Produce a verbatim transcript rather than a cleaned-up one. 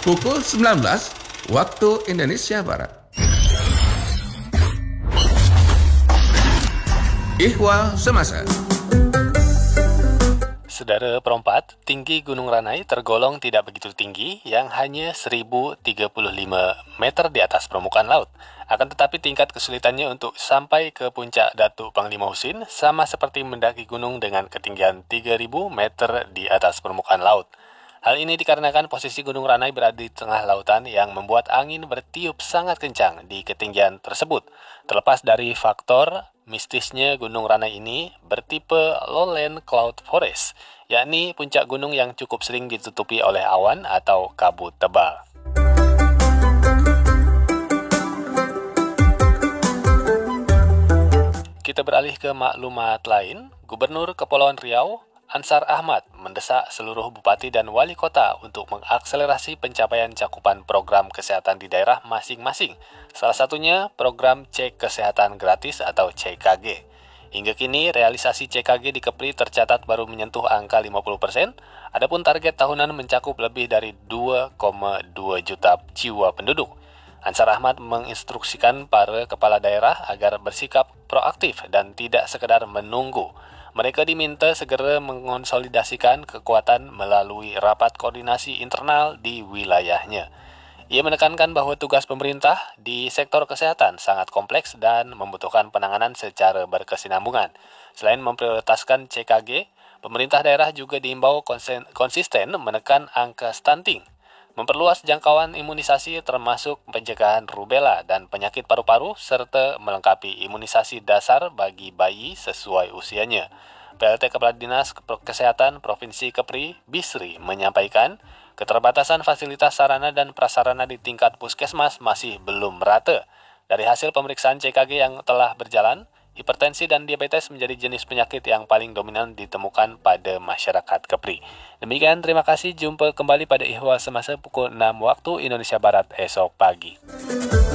pukul sembilan belas waktu Indonesia Barat. Ihwal Semasa. Saudara perempat, tinggi Gunung Ranai tergolong tidak begitu tinggi, yang hanya seribu tiga puluh lima meter di atas permukaan laut. Akan tetapi tingkat kesulitannya untuk sampai ke puncak Datuk Panglima Husin sama seperti mendaki gunung dengan ketinggian tiga ribu meter di atas permukaan laut. Hal ini dikarenakan posisi Gunung Ranai berada di tengah lautan yang membuat angin bertiup sangat kencang di ketinggian tersebut. Terlepas dari faktor mistisnya Gunung Ranai ini bertipe lowland cloud forest, yakni puncak gunung yang cukup sering ditutupi oleh awan atau kabut tebal. Kita beralih ke maklumat lain. Gubernur Kepulauan Riau, Ansar Ahmad, mendesak seluruh bupati dan wali kota untuk mengakselerasi pencapaian cakupan program kesehatan di daerah masing-masing. Salah satunya program Cek Kesehatan Gratis atau C K G. Hingga kini, realisasi C K G di Kepri tercatat baru menyentuh angka lima puluh persen, adapun target tahunan mencakup lebih dari dua koma dua juta jiwa penduduk. Ansar Ahmad menginstruksikan para kepala daerah agar bersikap proaktif dan tidak sekedar menunggu. Mereka diminta segera mengonsolidasikan kekuatan melalui rapat koordinasi internal di wilayahnya. Ia menekankan bahwa tugas pemerintah di sektor kesehatan sangat kompleks dan membutuhkan penanganan secara berkesinambungan. Selain memprioritaskan C K G, pemerintah daerah juga diimbau konsisten menekan angka stunting, memperluas jangkauan imunisasi termasuk pencegahan rubella dan penyakit paru-paru, serta melengkapi imunisasi dasar bagi bayi sesuai usianya. P L T Kepala Dinas Kesehatan Provinsi Kepri, Bisri, menyampaikan keterbatasan fasilitas sarana dan prasarana di tingkat puskesmas masih belum merata. Dari hasil pemeriksaan C K G yang telah berjalan, hipertensi dan diabetes menjadi jenis penyakit yang paling dominan ditemukan pada masyarakat Kepri. Demikian, terima kasih. Jumpa kembali pada Ihwal Semasa pukul enam waktu Indonesia Barat esok pagi.